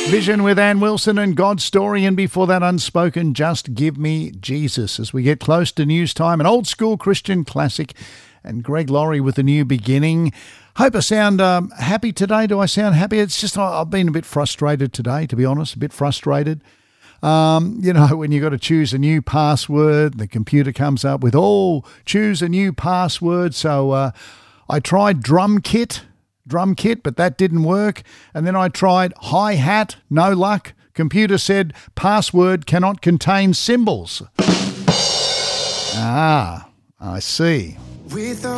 Vision with Ann Wilson and God's Story, and before that, Unspoken, Just Give Me Jesus. As we get close to news time, an old school Christian classic, and Greg Laurie with A New Beginning. Hope I sound happy today. Do I sound happy? It's just I've been a bit frustrated today, to be honest, a bit frustrated. When you got to choose a new password, the computer comes up with, choose a new password. So I tried drum kit, but that didn't work. And then I tried hi-hat, no luck. Computer said password cannot contain symbols. I see.